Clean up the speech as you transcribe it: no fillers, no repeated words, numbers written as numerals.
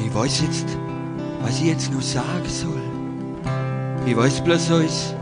Ich weiß jetzt, was ich jetzt noch sagen soll. Ich weiß bloß eins.